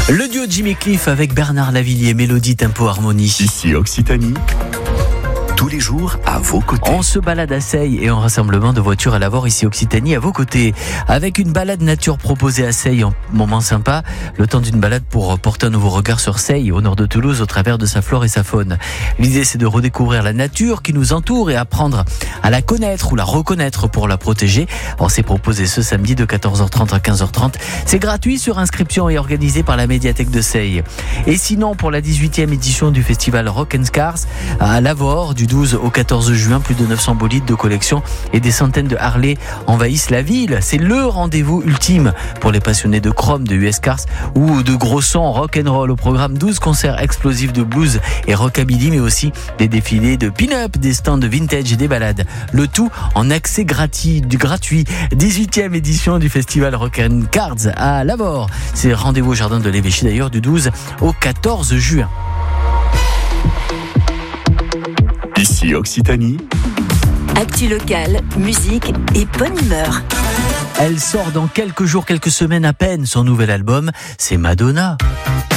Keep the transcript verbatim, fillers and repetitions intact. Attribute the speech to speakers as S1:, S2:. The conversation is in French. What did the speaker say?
S1: Le duo Jimmy Cliff avec Bernard Lavillier, Mélodie, Tempo, Harmonie.
S2: Ici Occitanie, tous les jours à vos côtés.
S1: On se balade à Seille et en rassemblement de voitures à Lavore, ici Occitanie, à vos côtés. Avec une balade nature proposée à Seille en moment sympa, le temps d'une balade pour porter un nouveau regard sur Seille, au nord de Toulouse, au travers de sa flore et sa faune. L'idée, c'est de redécouvrir la nature qui nous entoure et apprendre à la connaître ou la reconnaître pour la protéger. On s'est proposé ce samedi de quatorze heures trente à quinze heures trente. C'est gratuit sur inscription et organisé par la médiathèque de Seille. Et sinon, pour la dix-huitième édition du festival Rock and Cars à Lavore, du douze au quatorze juin, plus de neuf cents bolides de collection et des centaines de Harley envahissent la ville. C'est le rendez-vous ultime pour les passionnés de chrome, de U S Cars ou de gros sons rock and roll. Au programme, douze concerts explosifs de blues et rockabilly, mais aussi des défilés de pin-up, des stands de vintage et des balades. Le tout en accès gratuit. gratuit. dix-huitième édition du festival Rock and Cars à Lavore. C'est rendez-vous au jardin de l'Évêché d'ailleurs, du douze au quatorze juin.
S2: Ici Occitanie,
S3: actu locale, musique et bonne humeur.
S1: Elle sort dans quelques jours, quelques semaines à peine son nouvel album, c'est Madonna.